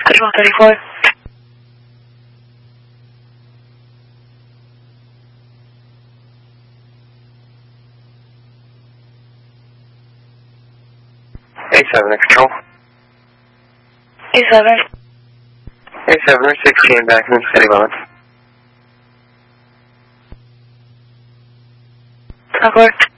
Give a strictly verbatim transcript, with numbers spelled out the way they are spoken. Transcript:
Control thirty-four. eight seven, control. eight seven. eight seven, we're sixteen back in steady limits. Concord.